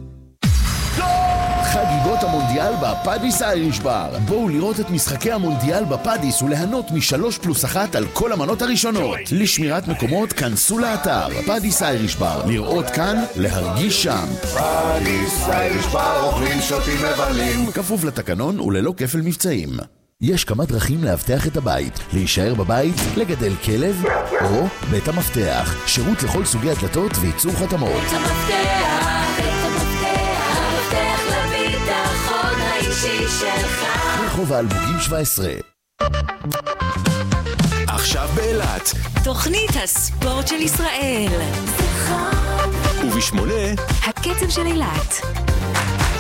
[SPEAKER 1] חגיגות המונדיאל בפאדיס אייריש בר. בואו לראות את משחקי המונדיאל בפאדיס וליהנות מ3+1 על כל המנות הראשונות. לשמירת מקומות כנסו לאתר פאדיס אייריש בר. לראות כאן, להרגיש שם. פאדיס אייריש בר, אוכלים שותים מבלים. כפוף לתקנון וללא כפל מבצעים. יש כמה דרכים להבטח את הבית. להישאר בבית, לגדל כלב או בית המפתח. שירות לכל סוגי הדלתות וייצור חתמות.
[SPEAKER 12] בית המפתח לביטחון האישי שלך.
[SPEAKER 1] רחוב האלבוגים 17. עכשיו באילת
[SPEAKER 2] תוכנית הספורט של ישראל.
[SPEAKER 1] וב8
[SPEAKER 2] הקצב של אילת.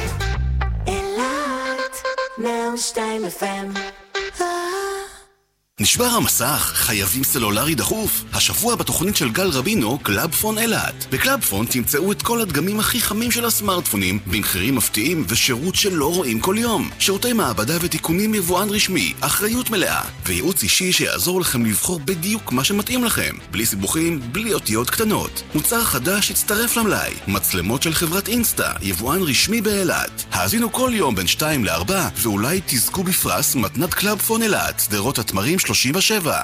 [SPEAKER 12] אילת 102 FM.
[SPEAKER 1] נשבר המסך, חייבים סלולרי דחוף. השבוע בתוכנית של גל רבינו, קלאבפון אילת. בקלאבפון תמצאו את כל הדגמים הכי חמים של הסמארטפונים, במחירים מפתיעים ושירות שלא רואים כל יום. שירותי מעבדה ותיקונים יבואן רשמי, אחריות מלאה, וייעוץ אישי שיעזור לכם לבחור בדיוק מה שמתאים לכם. בלי סיבוכים, בלי אותיות קטנות. מוצר חדש יצטרף למלאי. מצלמות של חברת אינסטה, יבואן רשמי באילת. האזינו כל יום בין 2 ל-4, ואולי תזכו בפרס מתנת קלאבפון אילת, שדרות התמרים 37.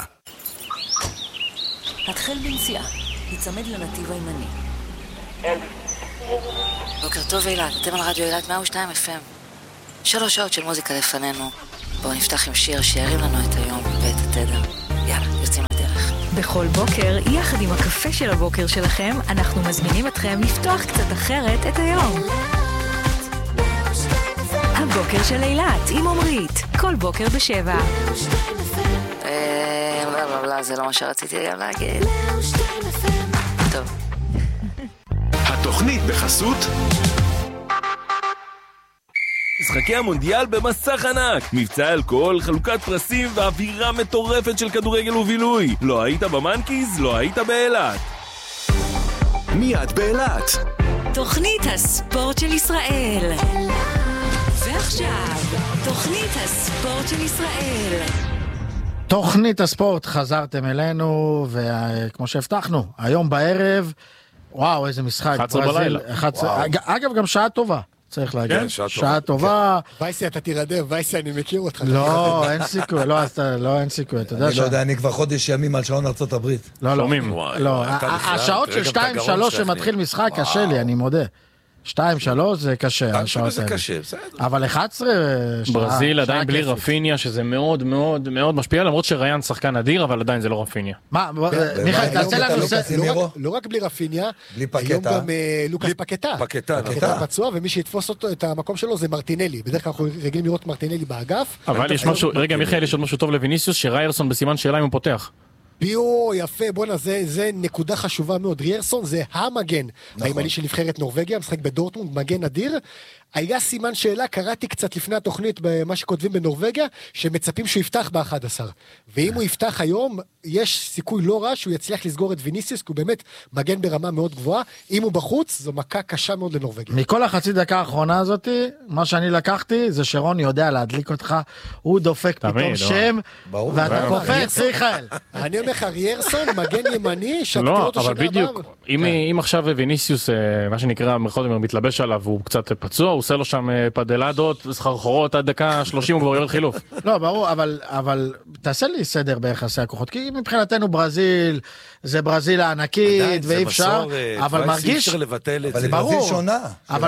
[SPEAKER 2] התחל בנסיעה, יצמד לנתיב הימני. בוקר טוב אילת, אתם על רדיו אילת 102 FM. 3 שעות של מוזיקה לפנינו. בואו נפתח עם שיר שירים לנו את היום ואת התדר. יאללה, יוצאים לדרך.
[SPEAKER 14] בכל בוקר, יחד עם הקפה של הבוקר שלכם, אנחנו מזמינים אתכם לפתוח קצת אחרת את היום. הבוקר של אילת עם עומרית, כל בוקר ב7.
[SPEAKER 2] זה לא מה שרציתי גם להגיד. טוב.
[SPEAKER 1] התוכנית בחסות
[SPEAKER 11] משחקי המונדיאל במסך ענק, מבצע אלכוהול, חלוקת פרסים ואווירה מטורפת של כדורגל ובילוי. לא היית במנקיז, לא היית באילת.
[SPEAKER 1] מיד באילת.
[SPEAKER 2] תוכנית הספורט של ישראל. ועכשיו, תוכנית הספורט של ישראל.
[SPEAKER 3] תוכנית הספורט, חזרתם אלינו, וכמו שהבטחנו, היום בערב, וואו, איזה משחק.
[SPEAKER 7] 11 בלילה.
[SPEAKER 3] אגב, גם שעה טובה, צריך להגיד. כן, שעה טובה.
[SPEAKER 5] וייסי, אתה תירדם, וייסי, אני מכיר אותך.
[SPEAKER 3] לא, אין סיכוי, לא, אין סיכוי.
[SPEAKER 6] אני לא יודע, אני כבר חודש ימים על שעון ארצות הברית.
[SPEAKER 3] לא, השעות של 2-3 שמתחיל משחק, קשה לי, אני מודה. 2-3 זה קשה, השעות האלה. אבל 11...
[SPEAKER 7] ברזיל עדיין בלי רפיניה, שזה מאוד מאוד מאוד משפיע, למרות שריין שחקן אדיר, אבל עדיין זה לא רפיניה.
[SPEAKER 3] מה, מיכאל, תעשה לנו...
[SPEAKER 5] לא רק בלי רפיניה, היום גם לוקאס פקטה. פקטה פצוע, ומי שיתפוס את המקום שלו זה מרטינלי. בדרך כלל אנחנו רגילים לראות מרטינלי באגף.
[SPEAKER 7] אבל יש משהו, רגע מיכאל, יש עוד משהו טוב לויניסיוס, שריירסון בסימן שאלה אם הוא פותח.
[SPEAKER 5] יפה, בוא'נה, זה נקודה חשובה מאוד. ריירסון זה המגן הימני של נבחרת נורווגיה, משחק בדורטמונד, מגן אדיר. היה סימן שאלה, קראתי קצת לפני התוכנית במה שכותבים בנורווגיה, שמצפים שהוא יפתח ב-11. ואם הוא יפתח היום, יש סיכוי לא רע שהוא יצליח לסגור את ויניסיוס, כי הוא באמת מגן ברמה מאוד גבוהה. אם הוא בחוץ, זו מכה קשה מאוד לנורווגיה.
[SPEAKER 3] מכל החצי דקה האחרונה הזאת, מה שאני לקחתי, זה שרון יודע להדליק אותך, הוא דופק פתאום שם, ואתה קופץ, מיכאל.
[SPEAKER 5] אני אומר לך, ריירסון, מגן ימני,
[SPEAKER 7] לא, אבל בדיוק, אם עכשיו ויניסיוס, מה שנקרא, מתלבש עליו, והוא קצת פצוע, הוא עושה לו שם פדלדות וסחרחורות עד דקה 30 הוא כבר יורד חילוף.
[SPEAKER 3] לא, ברור, אבל תעשה לי סדר ביחסי הכוחות, כי מבחינתנו ברזיל, זה ברזיל הענקית, ואי אפשר, אבל מרגיש...
[SPEAKER 6] אבל ברזיל שונה.
[SPEAKER 3] אבל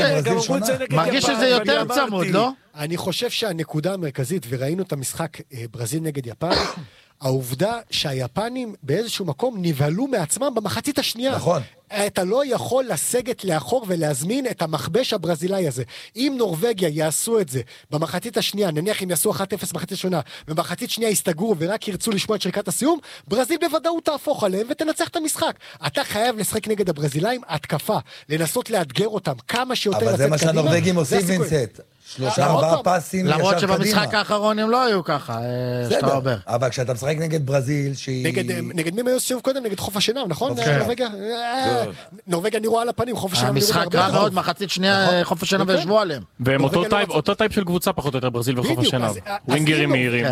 [SPEAKER 3] מרגיש שזה יותר צמוד, לא?
[SPEAKER 5] אני חושב שהנקודה המרכזית, וראינו את המשחק ברזיל נגד יפן, העובדה שהיפנים באיזשהו מקום נבהלו מעצמם במחצית השנייה.
[SPEAKER 6] נכון.
[SPEAKER 5] אתה לא יכול לסגת לאחור ולהזמין את המחבש הברזילאי הזה. אם נורווגיה יעשו את זה במחצית השנייה, נניח אם יעשו 1-0 מחצית שונה, במחצית שנייה יסתגרו ורק ירצו לשמוע את שריקת הסיום, ברזיל בוודאות תהפוך עליהם ותנצח את המשחק. אתה חייב לשחק נגד הברזילאים התקפה, לנסות לאתגר אותם כמה שיותר לצאת קדימה.
[SPEAKER 6] אבל זה מה שהנורווגים עושים, וינסט. 3-4 פסים ישר קדימה.
[SPEAKER 3] למרות שבמשחק האחרון הם לא היו ככה, שאתה אומר.
[SPEAKER 6] אבל כשאתה משחק נגד ברזיל,
[SPEAKER 5] נגד מי היו סיבוב קודם? נגד חוף השנהב, נכון? נורווגיה נראו על הפנים, חוף השנהב.
[SPEAKER 3] המשחק רע מאוד, מחצית שנייה חוף השנהב וישבו עליהם.
[SPEAKER 7] והם אותו טייפ של קבוצה פחות או יותר, ברזיל וחוף השנהב. ווינגרים מהירים.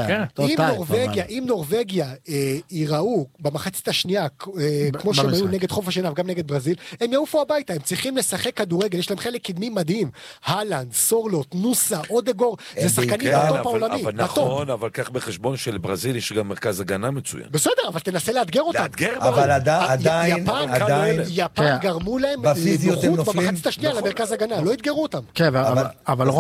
[SPEAKER 5] אם נורווגיה ייראו במחצית השנייה, כמו שהם היו נגד חוף השנהב, גם נגד ברזיל, הם יעופו הביתה, הם צריכים לשחק כדורגל, יש להם חלק קדמי מדהים. הלנד, סורלוט, נוסה, אודגור, זה שחקנים בטופ העולמי.
[SPEAKER 4] אבל נכון, אבל כך בחשבון של ברזיל יש גם מרכז הגנה מצוין.
[SPEAKER 5] בסדר, אבל תנסה לאתגר אותם.
[SPEAKER 6] אבל עדיין,
[SPEAKER 5] יפן גרמו להם לבחוץ במחצית השנייה למרכז הגנה, לא התגרו אותם.
[SPEAKER 3] כן, אבל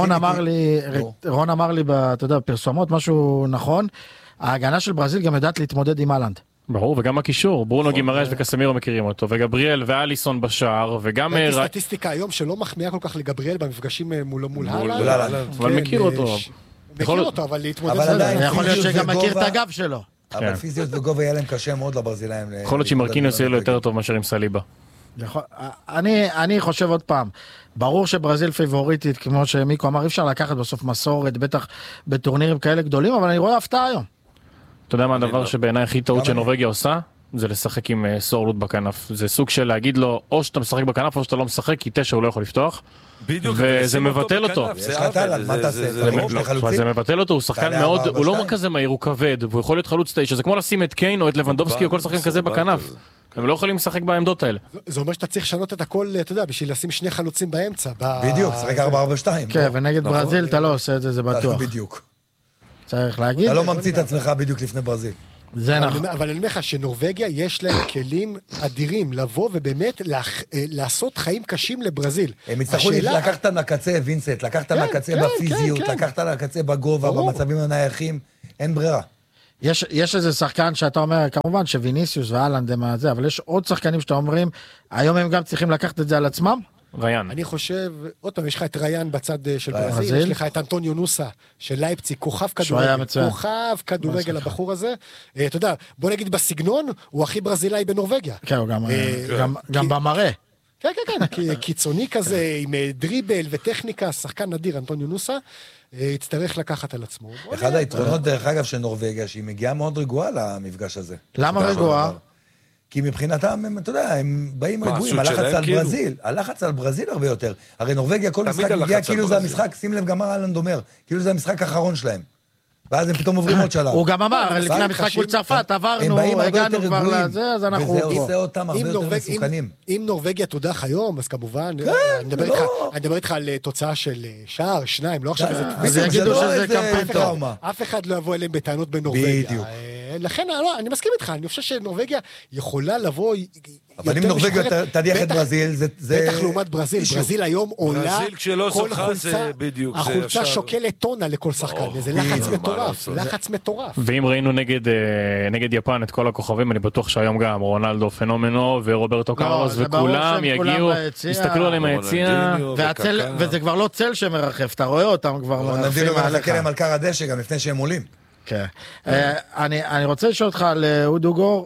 [SPEAKER 3] רון אמר לי, אתה יודע, פרסומות, משהו נכון, ההגנה של ברזיל גם יודעת להתמודד עם הלנד.
[SPEAKER 7] ברור, וגם הקישור, ברונו גימרש וקסמירו מכירים אותו, וגבריאל ואליסון בשער, וגם...
[SPEAKER 5] ראיתי סטטיסטיקה היום שלא מחמיאה כל כך לגבריאל במפגשים מול הלנד.
[SPEAKER 7] אבל מכיר אותו.
[SPEAKER 5] מכיר אותו, אבל להתמודד...
[SPEAKER 3] יכול להיות שגם מכיר את הגב שלו.
[SPEAKER 6] אבל פיזיות וגובה יהיה להם קשה מאוד לברזילאים.
[SPEAKER 7] יכול להיות שמרקינוס יהיה לו יותר טוב מאשר עם סליבה.
[SPEAKER 3] אני חושב עוד פעם, ברור שברזיל פיבוריטית, כמו שמיקו אמר, אי אפשר לקחת בסוף מסורת, בטח בטורנירים כאלה גדולים, אבל אני רואה הפתעה היום.
[SPEAKER 7] אתה יודע מה הדבר שבעיניי הכי טעות שנורווגיה עושה? זה לשחק עם סורלוט בכנף. זה סוג של להגיד לו, או שאתה משחק בכנף או שאתה לא משחק, כי 9 הוא לא יכול לפתוח.
[SPEAKER 4] בדיוק,
[SPEAKER 7] וזה מבטל אותו. זה מבטל אותו, הוא שחקן מאוד, הוא לא כזה מהיר, הוא כבד, והוא יכול להיות חלוץ 9, זה כמו לשים את קיין או את לבנדובסקי או כל שחקן כזה בכנף. הם לא יכולים לשחק בעמדות האלה.
[SPEAKER 5] זה אומר שאתה צריך לשנות את הכל, אתה יודע, בשביל לשים שני חלוצים באמצע.
[SPEAKER 6] בדיוק, שחק 4-4-2.
[SPEAKER 3] כן, ונגד ברזיל אתה לא עושה את זה, זה בטוח.
[SPEAKER 6] בדיוק.
[SPEAKER 3] צריך להגיד.
[SPEAKER 6] אתה לא ממציא את עצמך בדיוק לפני ברזיל.
[SPEAKER 3] זה נכון.
[SPEAKER 5] אבל אני אומר לך שנורווגיה יש להם כלים אדירים לבוא ובאמת לעשות חיים קשים לברזיל.
[SPEAKER 6] הם יצטרכו לקחת מהקצה, וינסט, לקחת מהקצה בפיזיות, לקחת מהקצה בגובה, במצבים הנייחים, אין ברירה.
[SPEAKER 3] יש איזה שחקן שאתה אומר, כמובן שוויניסיוס ואלנד הם הזה, אבל יש עוד שחקנים שאתה אומרים, היום הם גם צריכים לקחת את זה על עצמם?
[SPEAKER 7] ריין.
[SPEAKER 5] אני חושב, עוד פעם, יש לך את ריין בצד של ברזיל, יש לך את אנטוניו נוסה של לייפציג, כוכב כדורגל הבחור הזה. אתה יודע, בוא נגיד בסגנון, הוא הכי ברזילאי בנורווגיה.
[SPEAKER 3] כן, הוא גם במראה.
[SPEAKER 5] כן, כן, כן, קיצוני כזה, עם דריבל וטכניקה, שחקן נדיר, אנטוניו נוסה, יצטרך לקחת על עצמו.
[SPEAKER 6] אחד היתרונות, דרך אגב, של נורווגיה, שהיא מגיעה מאוד רגועה למפגש הזה.
[SPEAKER 3] למה רגועה?
[SPEAKER 6] כי מבחינתם, אתה יודע, הם באים רגועים, הלחץ על ברזיל הרבה יותר. הרי נורווגיה, כל משחק מגיע, כאילו זה המשחק, שים לב גם מה אלנד אומר, כאילו זה המשחק האחרון שלהם. ואז הם פתאום עוברים עוד שלב.
[SPEAKER 3] הוא גם אמר, לפני המשחק מול צרפת, עברנו, הגענו כבר לזה, אז אנחנו...
[SPEAKER 6] וזה עושה אותם הרבה יותר מסוכנים.
[SPEAKER 5] אם נורווגיה תודח היום, אז כמובן, אני מדבר איתך על תוצאה של שער, שניים, לא עכשיו איזה...
[SPEAKER 3] אז יגידו שזה קמפיין
[SPEAKER 5] טראומה. אף אחד לא יבוא אליהם בטענות בנורווגיה. לכן, אני מסכים איתך, אני חושב שנורווגיה יכולה לבוא...
[SPEAKER 6] אבל אם נורווגיה תדיח את ברזיל, זה...
[SPEAKER 5] בטח לעומת ברזיל. ברזיל היום עולה
[SPEAKER 4] כל חולצה,
[SPEAKER 5] החולצה שוקלת טונה לכל שחקן. זה לחץ מטורף, לחץ מטורף.
[SPEAKER 7] ואם ראינו נגד יפן את כל הכוכבים, אני בטוח שהיום גם רונלדו פנומנו ורוברטו קרלוס וכולם יגיעו, יסתכלו עליהם היציאה.
[SPEAKER 3] וזה כבר לא צל שמרחף, אתה רואה אותם כבר
[SPEAKER 6] מרחפים עליך. על קר הדשא גם לפני שהם עולים.
[SPEAKER 3] כן. אני רוצה לשאול אותך על אודו גור,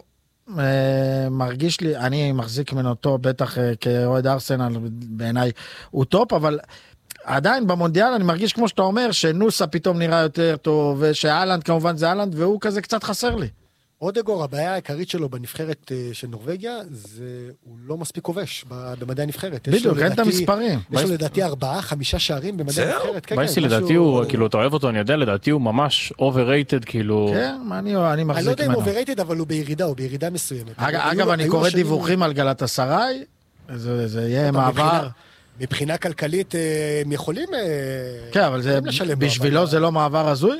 [SPEAKER 3] מרגיש לי, אני מחזיק ממנו טוב, בטח כאוהד ארסנל בעיניי הוא טופ, אבל עדיין במונדיאל אני מרגיש כמו שאתה אומר, שנוסה פתאום נראה יותר טוב, ושאלנד כמובן זה אלנד, והוא כזה קצת חסר לי.
[SPEAKER 5] אודגור, הבעיה העיקרית שלו בנבחרת של נורווגיה, זה הוא לא מספיק כובש במדעי הנבחרת.
[SPEAKER 3] בדיוק, אין את המספרים.
[SPEAKER 5] יש לו לדעתי 4-5 שערים במדעי הנבחרת.
[SPEAKER 7] בייסי לדעתי הוא, כאילו, אתה אוהב אותו, אני יודע, לדעתי הוא ממש overrated, כאילו...
[SPEAKER 3] כן, אני מחזיק ממנו.
[SPEAKER 5] אני לא יודע אם הוא overrated, אבל הוא בירידה מסוימת.
[SPEAKER 3] אגב, אני קורא דיווחים על גלאטסראי, זה יהיה מעבר.
[SPEAKER 5] מבחינה כלכלית הם יכולים...
[SPEAKER 3] כן, אבל בשבילו זה לא מעבר הזוי?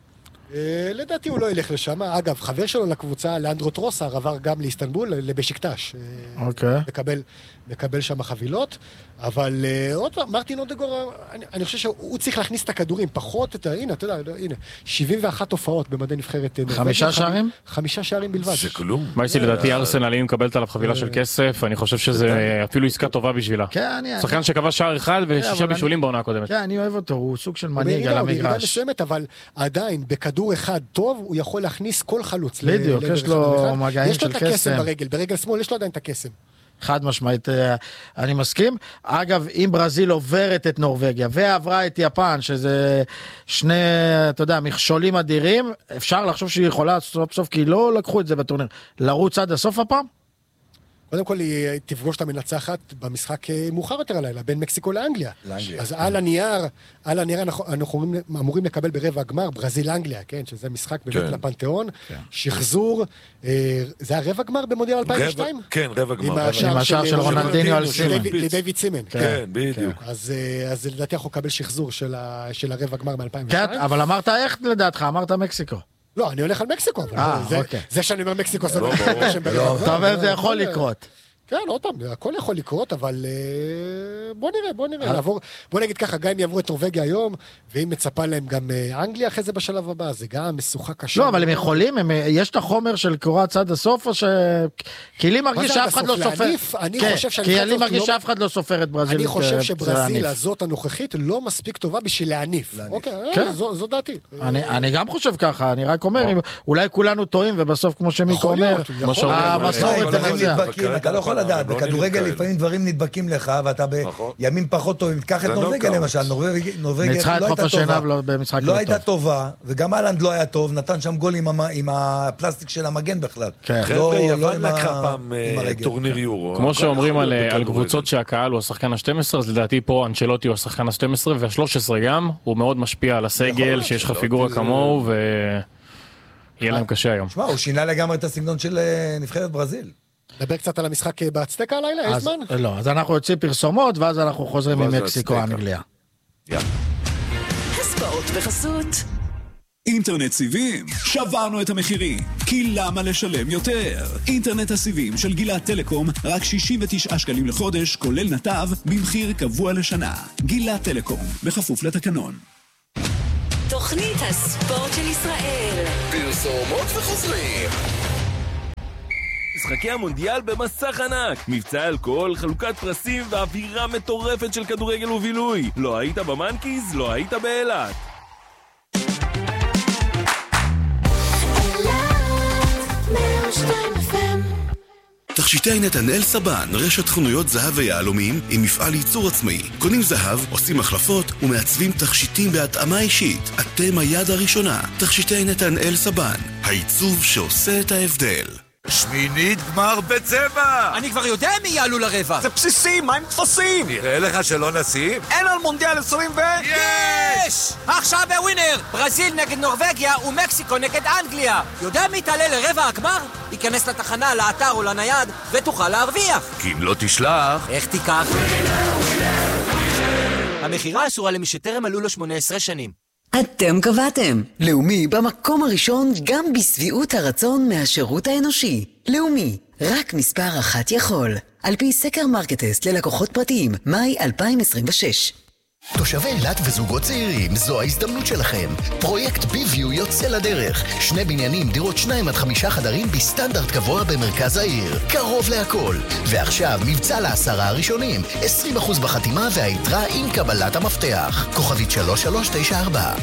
[SPEAKER 5] לדעתי הוא לא ילך לשם. אגב, חבר שלו לקבוצה, לאנדרו טרוסר, עבר גם לאיסטנבול, לבשיקטש. מקבל שם חבילות. אבל עוד פעם, מרטין אודגור, אני חושב שהוא צריך להכניס את הכדורים, פחות, הנה, אתה יודע, הנה, 71 הופעות במדעי נבחרת.
[SPEAKER 3] 5 שערים?
[SPEAKER 5] 5 שערים בלבד.
[SPEAKER 4] זה כלום.
[SPEAKER 7] מייסי, לדעתי ארסנל, אם מקבלת עליו חבילה של כסף, אני חושב שזה אפילו עסקה טובה בשבילה. שחקן שקבע שער אחד ו6 בישולים בעונה הקודמת.
[SPEAKER 3] כן, אני אוהב אותו, הוא סוג של מנהיג על המגרש.
[SPEAKER 5] אבל עדיין, בכדור אחד טוב, הוא יכול להכניס כל חלוץ.
[SPEAKER 3] בדיוק, יש לו מגעים של קסם.
[SPEAKER 5] ברגל שמאל יש לו עדיין את הקסם.
[SPEAKER 3] חד משמעית, אני מסכים. אגב, אם ברזיל עוברת את נורווגיה ועברה את יפן, שזה שני, אתה יודע, מכשולים אדירים, אפשר לחשוב שהיא יכולה סוף סוף, כי לא לקחו את זה בטורניר, לרוץ עד הסוף הפעם?
[SPEAKER 5] קודם כל היא תפגוש את המנצחת במשחק מאוחר יותר הלילה, בין מקסיקו לאנגליה. אז על הנייר אנחנו אמורים לקבל ברבע הגמר, ברזיל-אנגליה, כן, שזה משחק באמת לפנתיאון, שחזור, זה היה רבע גמר במונדיאל 2002?
[SPEAKER 4] כן, רבע גמר.
[SPEAKER 3] עם השער של רונלדיניו על סימן.
[SPEAKER 5] לדייוויד סימן.
[SPEAKER 4] כן, בדיוק.
[SPEAKER 5] אז לדעתי אנחנו נקבל שחזור של הרבע גמר מ-2002.
[SPEAKER 3] כן, אבל אמרת איך לדעתך? אמרת מקסיקו.
[SPEAKER 5] לא, אני הולך על מקסיקו, זה שאני אומר מקסיקו זה לא
[SPEAKER 3] אתה אומר, זה יכול לקרות.
[SPEAKER 5] כן, עוד פעם, הכל יכול לקרות, אבל בוא נראה, בוא נגיד ככה, גם אם יעברו את נורווגיה היום, ואם מצפה להם גם אנגליה אחרי זה בשלב הבא, זה גם משוכה קשה.
[SPEAKER 3] לא, אבל הם יכולים, יש את החומר של קורת צד הסוף, או כי לי מרגיש שאף אחד לא סופר. כי לי מרגיש שאף אחד לא סופר את ברזיל.
[SPEAKER 5] אני חושב שברזיל הזאת הנוכחית לא מספיק טובה בשביל להניף. אוקיי, זו דעתי.
[SPEAKER 3] אני גם חושב ככה, אני רק אומר, אולי כולנו טועים, ובסוף כמו שמיקו אומר, המסורת זה מנצח.
[SPEAKER 6] אתה לא יכול לדעת, בכדורגל לפעמים דברים נדבקים לך, ואתה בימים פחות טובים, תקח את נורווגיה למשל, נורווגיה לא הייתה טובה, וגם אלנד לא היה טוב, נתן שם גול עם הפלסטיק של המגן בכלל.
[SPEAKER 4] יוון לקחה פעם טורניר יורו.
[SPEAKER 7] כמו שאומרים על קבוצות שהקהל הוא השחקן ה-12, אז לדעתי פה אנצ'לוטי הוא השחקן ה-12 וה-13 גם, הוא מאוד משפיע על הסגל, שיש לך פיגורה כמוהו, ויהיה להם קשה היום.
[SPEAKER 6] שמע, הוא שינה לגמרי את הסגנון של נבחרת ברזיל.
[SPEAKER 5] נדבר קצת על המשחק באצטקה הלילה, יש זמן?
[SPEAKER 3] לא, אז אנחנו יוצאים פרסומות, ואז אנחנו חוזרים ממקסיקו, אנגליה.
[SPEAKER 2] הספורט בחסות
[SPEAKER 8] אינטרנט סיבים, שברנו את המחירים, כי למה לשלם יותר? אינטרנט הסיבים של גילת טלקום, רק 69 שקלים לחודש, כולל נתב, במחיר קבוע לשנה. גילת טלקום, בכפוף לתקנון.
[SPEAKER 2] תוכנית הספורט של ישראל.
[SPEAKER 1] פרסומות וחוזרים.
[SPEAKER 11] משחקי המונדיאל במסך ענק, מבצע אלכוהול, חלוקת פרסים ואווירה מטורפת של כדורגל ובילוי. לא היית במנקיז, לא היית באילת.
[SPEAKER 1] תכשיטי נתנאל סבן, רשת חנויות זהב ויהלומים עם מפעל ייצור עצמאי. קונים זהב, עושים החלפות ומעצבים תכשיטים בהתאמה אישית. אתם היד הראשונה. תכשיטי נתנאל סבן, העיצוב שעושה את ההבדל.
[SPEAKER 15] שמינית גמר בצבע!
[SPEAKER 16] אני כבר יודע מי יעלו לרבע!
[SPEAKER 15] זה בסיסי, מה עם תפסים? נראה לך שלא נשים? אין על מונדיאל 20
[SPEAKER 16] יש! עכשיו בווינר! ברזיל נגד נורווגיה ומקסיקו נגד אנגליה! יודע מי תעלה לרבע הגמר? ייכנס לתחנה, לאתר או לנייד ותוכל להרוויח!
[SPEAKER 15] כי אם לא תשלח...
[SPEAKER 16] איך תיקח? המחירה אסורה למי שטרם מלאו לו 18 שנים.
[SPEAKER 17] אתם קבעתם. לאומי במקום הראשון גם בסביעות הרצון מהשירות האנושי. לאומי, רק מספר אחת יכול. על פי סקר מרקטסט ללקוחות פרטיים, מאי 2026.
[SPEAKER 1] תושבי אילת וזוגות צעירים, זו ההזדמנות שלכם. פרויקט ביוויו יוצא לדרך. 2 בניינים, דירות 2 עד 5 חדרים בסטנדרט גבוה במרכז העיר. קרוב להכל. ועכשיו מבצע ל10 הראשונים. 20% בחתימה והיתרה עם קבלת המפתח. כוכבית 3394.